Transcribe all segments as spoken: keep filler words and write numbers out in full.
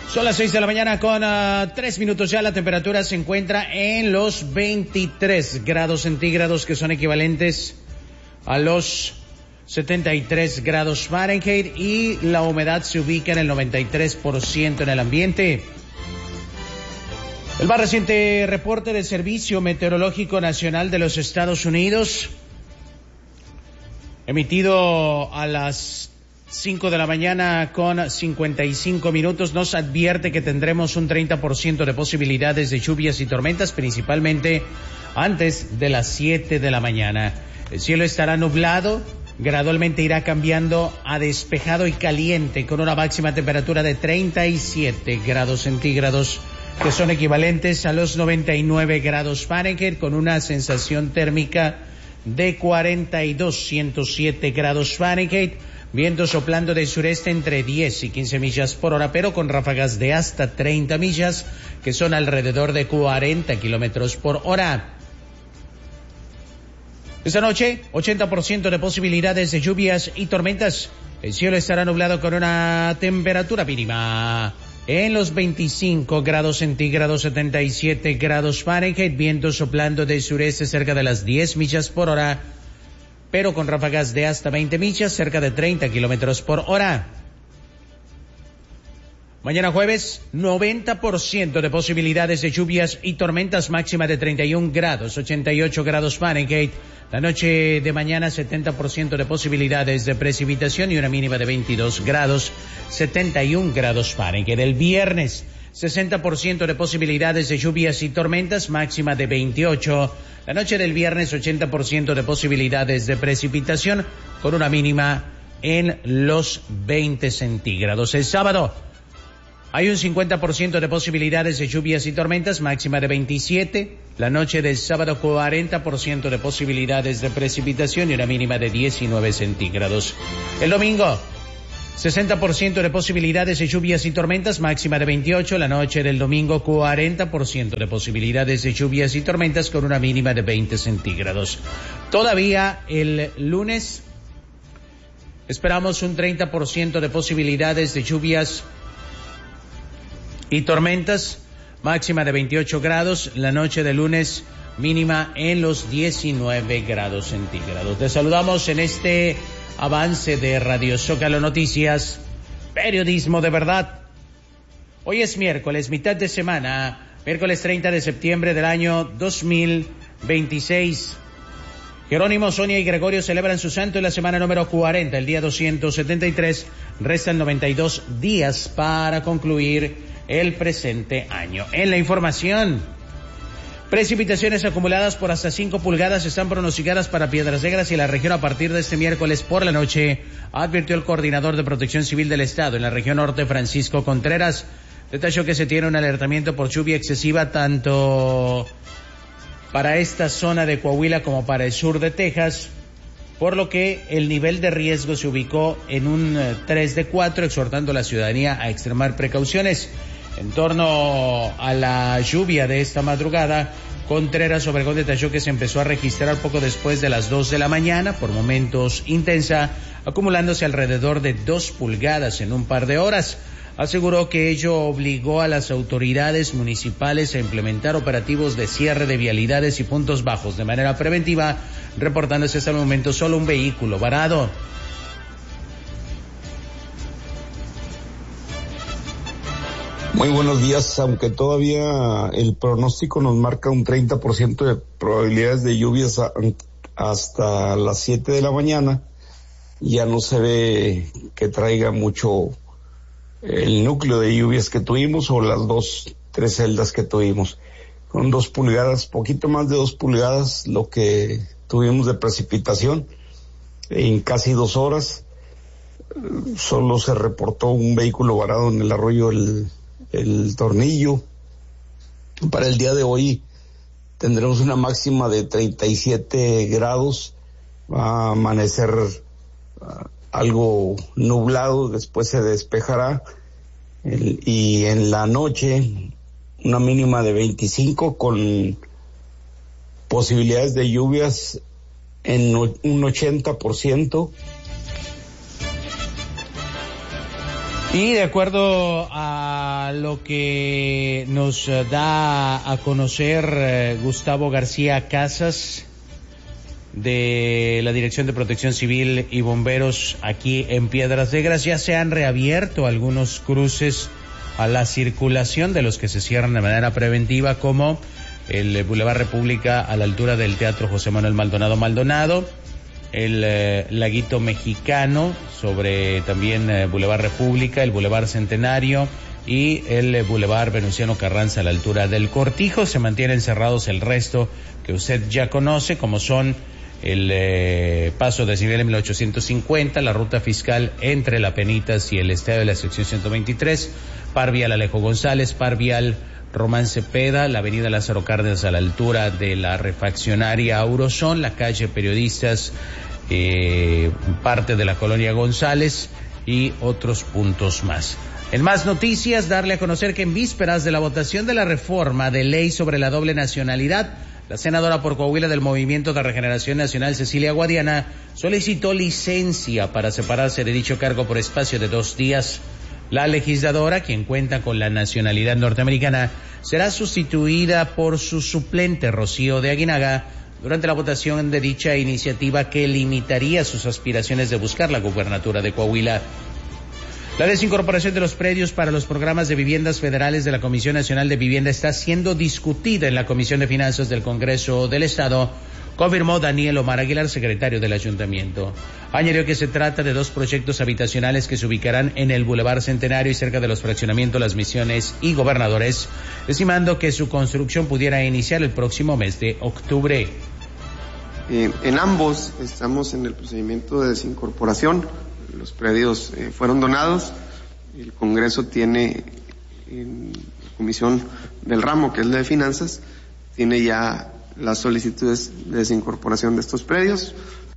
Son las seis de la mañana con uh, tres minutos ya. La temperatura se encuentra en los veintitrés grados centígrados, que son equivalentes a los setenta y tres grados Fahrenheit, y la humedad se ubica en el noventa y tres por ciento en el ambiente. El más reciente reporte del Servicio Meteorológico Nacional de los Estados Unidos, emitido a las cinco de la mañana con cincuenta y cinco minutos, nos advierte que tendremos un treinta por ciento de posibilidades de lluvias y tormentas, principalmente antes de las siete de la mañana. El cielo estará nublado, gradualmente irá cambiando a despejado y caliente, con una máxima temperatura de treinta y siete grados centígrados, que son equivalentes a los noventa y nueve grados Fahrenheit, con una sensación térmica de cuarenta y dos punto ciento siete grados Fahrenheit. Viento soplando de sureste entre diez y quince millas por hora, pero con ráfagas de hasta treinta millas, que son alrededor de cuarenta kilómetros por hora. Esta noche, ochenta por ciento de posibilidades de lluvias y tormentas. El cielo estará nublado con una temperatura mínima en los veinticinco grados centígrados, setenta y siete grados Fahrenheit. Viento soplando de sureste cerca de las diez millas por hora, pero con ráfagas de hasta veinte millas, cerca de treinta kilómetros por hora. Mañana jueves, noventa por ciento de posibilidades de lluvias y tormentas, máxima de treinta y un grados, ochenta y ocho grados Fahrenheit. La noche de mañana, setenta por ciento de posibilidades de precipitación y una mínima de veintidós grados, setenta y un grados Fahrenheit. El viernes, sesenta por ciento de posibilidades de lluvias y tormentas, máxima de veintiocho. La noche del viernes, ochenta por ciento de posibilidades de precipitación, con una mínima en los veinte centígrados. El sábado, hay un cincuenta por ciento de posibilidades de lluvias y tormentas, máxima de veintisiete. La noche del sábado, cuarenta por ciento de posibilidades de precipitación y una mínima de diecinueve centígrados. El domingo, sesenta por ciento de posibilidades de lluvias y tormentas, máxima de veintiocho. La noche del domingo, cuarenta por ciento de posibilidades de lluvias y tormentas, con una mínima de veinte centígrados. Todavía el lunes esperamos un treinta por ciento de posibilidades de lluvias y tormentas, máxima de veintiocho grados. La noche de lunes, mínima en los diecinueve grados centígrados. Te saludamos en este avance de Radio Zócalo Noticias, periodismo de verdad. Hoy es miércoles, mitad de semana, miércoles treinta de septiembre del año dos mil veintiséis. Jerónimo, Sonia y Gregorio celebran su santo en la semana número cuarenta, el día doscientos setenta y tres. Restan noventa y dos días para concluir el presente año. En la información, precipitaciones acumuladas por hasta cinco pulgadas están pronosticadas para Piedras Negras y la región a partir de este miércoles por la noche, advirtió el coordinador de Protección Civil del Estado en la región norte, Francisco Contreras. Detalló que se tiene un alertamiento por lluvia excesiva tanto para esta zona de Coahuila como para el sur de Texas, por lo que el nivel de riesgo se ubicó en un tres de cuatro, exhortando a la ciudadanía a extremar precauciones. En torno a la lluvia de esta madrugada, Contreras Obregón detalló que se empezó a registrar poco después de las dos de la mañana, por momentos intensa, acumulándose alrededor de dos pulgadas en un par de horas. Aseguró que ello obligó a las autoridades municipales a implementar operativos de cierre de vialidades y puntos bajos de manera preventiva, reportándose hasta el momento solo un vehículo varado. Muy buenos días. Aunque todavía el pronóstico nos marca un treinta por ciento de probabilidades de lluvias a, hasta las siete de la mañana, ya no se ve que traiga mucho el núcleo de lluvias que tuvimos o las dos, tres celdas que tuvimos. Con dos pulgadas, poquito más de dos pulgadas lo que tuvimos de precipitación en casi dos horas. Solo se reportó un vehículo varado en el arroyo el el Tornillo. Para el día de hoy tendremos una máxima de treinta y siete grados, va a amanecer uh, algo nublado, después se despejará, el, y en la noche una mínima de veinticinco con posibilidades de lluvias en un ochenta por ciento. Y de acuerdo a lo que nos da a conocer eh, Gustavo García Casas, de la Dirección de Protección Civil y Bomberos aquí en Piedras Negras, ya se han reabierto algunos cruces a la circulación de los que se cierran de manera preventiva, como el Boulevard República a la altura del Teatro José Manuel Maldonado Maldonado, el eh, Laguito Mexicano sobre también eh, Boulevard República, el Boulevard Centenario y el eh, Boulevard Venustiano Carranza a la altura del Cortijo. Se mantienen cerrados el resto que usted ya conoce, como son el eh, paso de desnivel en mil ochocientos cincuenta, la ruta fiscal entre La Penitas y el estadio de la sección ciento veintitrés, par vial Alejo González, par vial Román Cepeda, la avenida Lázaro Cárdenas a la altura de la refaccionaria Aurozón, la calle Periodistas, eh, parte de la colonia González y otros puntos más. En más noticias, darle a conocer que en vísperas de la votación de la reforma de ley sobre la doble nacionalidad, la senadora por Coahuila del Movimiento de Regeneración Nacional, Cecilia Guadiana, solicitó licencia para separarse de dicho cargo por espacio de dos días. La legisladora, quien cuenta con la nacionalidad norteamericana, será sustituida por su suplente, Rocío de Aguinaga, durante la votación de dicha iniciativa que limitaría sus aspiraciones de buscar la gubernatura de Coahuila. La desincorporación de los predios para los programas de viviendas federales de la Comisión Nacional de Vivienda está siendo discutida en la Comisión de Finanzas del Congreso del Estado, confirmó Daniel Omar Aguilar, secretario del Ayuntamiento. Añadió que se trata de dos proyectos habitacionales que se ubicarán en el Boulevard Centenario y cerca de los fraccionamientos Las Misiones y Gobernadores, estimando que su construcción pudiera iniciar el próximo mes de octubre. Eh, en ambos estamos en el procedimiento de desincorporación. Los predios eh, fueron donados. El Congreso tiene, en la comisión del ramo, que es la de finanzas, tiene ya las solicitudes de desincorporación de estos predios.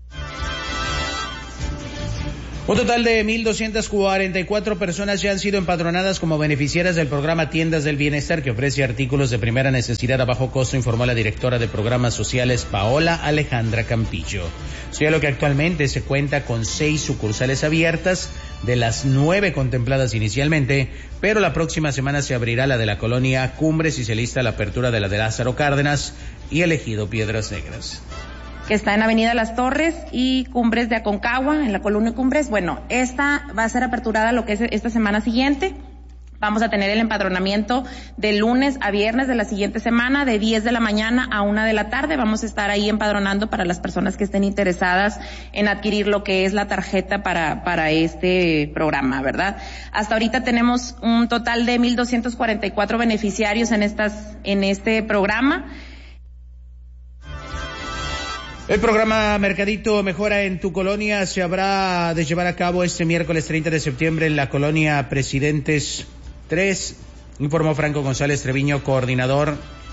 Un total de mil doscientas cuarenta y cuatro personas ya han sido empadronadas como beneficiarias del programa Tiendas del Bienestar, que ofrece artículos de primera necesidad a bajo costo, informó la directora de Programas Sociales, Paola Alejandra Campillo. Señaló que actualmente se cuenta con seis sucursales abiertas de las nueve contempladas inicialmente, pero la próxima semana se abrirá la de la colonia Cumbres y se lista la apertura de la de Lázaro Cárdenas y el ejido Piedras Negras, que está en Avenida Las Torres y Cumbres de Aconcagua, en la colonia Cumbres. Bueno, esta va a ser aperturada lo que es esta semana siguiente. Vamos a tener el empadronamiento de lunes a viernes de la siguiente semana, de diez de la mañana a una de la tarde. Vamos a estar ahí empadronando para las personas que estén interesadas en adquirir lo que es la tarjeta para, para este programa, ¿verdad? Hasta ahorita tenemos un total de mil doscientos cuarenta y cuatro beneficiarios en estas, en este programa. El programa Mercadito Mejora en tu Colonia se habrá de llevar a cabo este miércoles treinta de septiembre en la colonia Presidentes tres, informó Franco González Treviño, coordinador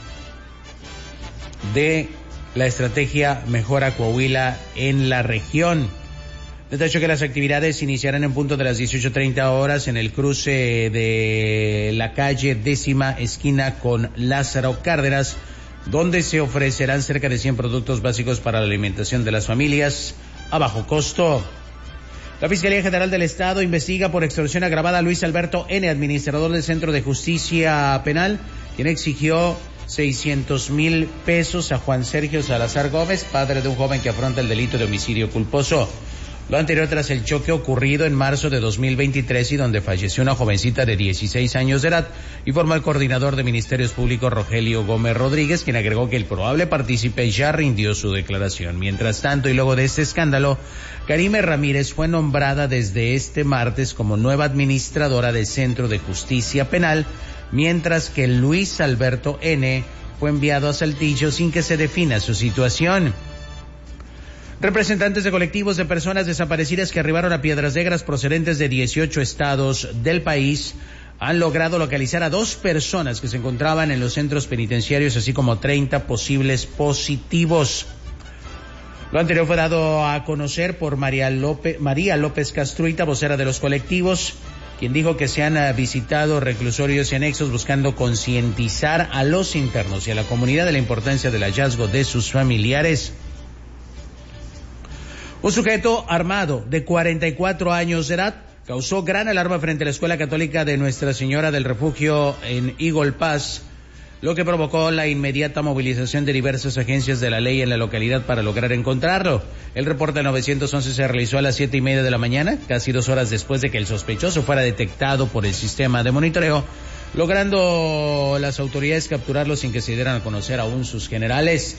de la estrategia Mejora Coahuila en la región. Detalló que las actividades iniciarán en punto de las dieciocho treinta horas en el cruce de la calle décima esquina con Lázaro Cárdenas, donde se ofrecerán cerca de cien productos básicos para la alimentación de las familias a bajo costo. La Fiscalía General del Estado investiga por extorsión agravada a Luis Alberto N., administrador del Centro de Justicia Penal, quien exigió seiscientos mil pesos a Juan Sergio Salazar Gómez, padre de un joven que afronta el delito de homicidio culposo. Lo anterior tras el choque ocurrido en marzo de dos mil veintitrés y donde falleció una jovencita de dieciséis años de edad, informó el coordinador de Ministerios Públicos Rogelio Gómez Rodríguez, quien agregó que el probable partícipe ya rindió su declaración. Mientras tanto, y luego de este escándalo, Karime Ramírez fue nombrada desde este martes como nueva administradora del Centro de Justicia Penal, mientras que Luis Alberto N. fue enviado a Saltillo sin que se defina su situación. Representantes de colectivos de personas desaparecidas que arribaron a Piedras Negras procedentes de dieciocho estados del país han logrado localizar a dos personas que se encontraban en los centros penitenciarios, así como treinta posibles positivos. Lo anterior fue dado a conocer por María López, María López Castruita, vocera de los colectivos, quien dijo que se han visitado reclusorios y anexos buscando concientizar a los internos y a la comunidad de la importancia del hallazgo de sus familiares. Un sujeto armado de cuarenta y cuatro años de edad causó gran alarma frente a la Escuela Católica de Nuestra Señora del Refugio en Eagle Pass, lo que provocó la inmediata movilización de diversas agencias de la ley en la localidad para lograr encontrarlo. El reporte nueve once se realizó a las siete y media de la mañana, casi dos horas después de que el sospechoso fuera detectado por el sistema de monitoreo, logrando las autoridades capturarlo sin que se dieran a conocer aún sus generales.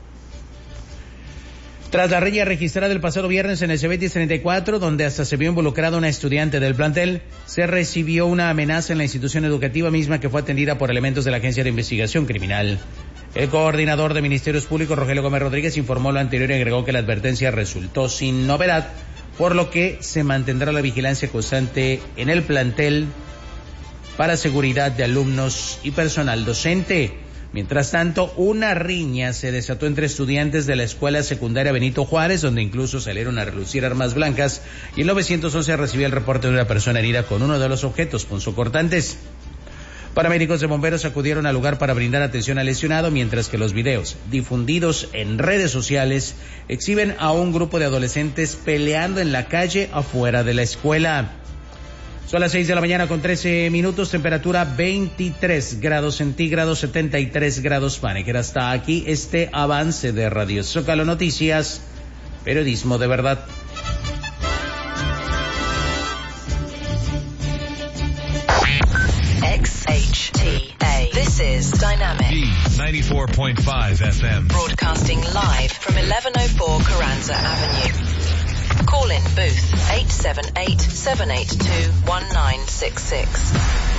Tras la riña registrada el pasado viernes en el Cebetis treinta y cuatro, donde hasta se vio involucrada una estudiante del plantel, se recibió una amenaza en la institución educativa misma que fue atendida por elementos de la Agencia de Investigación Criminal. El coordinador de Ministerios Públicos, Rogelio Gómez Rodríguez, informó lo anterior y agregó que la advertencia resultó sin novedad, por lo que se mantendrá la vigilancia constante en el plantel para seguridad de alumnos y personal docente. Mientras tanto, una riña se desató entre estudiantes de la escuela secundaria Benito Juárez, donde incluso salieron a relucir armas blancas, y el nueve once recibió el reporte de una persona herida con uno de los objetos punzocortantes. Paramédicos de bomberos acudieron al lugar para brindar atención al lesionado, mientras que los videos difundidos en redes sociales exhiben a un grupo de adolescentes peleando en la calle afuera de la escuela. Son las seis de la mañana con trece minutos, temperatura veintitrés grados centígrados, setenta y tres grados Fahrenheit. Hasta aquí este avance de Radio Zócalo Noticias, periodismo de verdad. X H T A. This is Dynamic. D ninety-four point five F M. Broadcasting live from eleven oh four Carranza Avenue. Call in booth eight seven eight, seven eight two, one nine six six.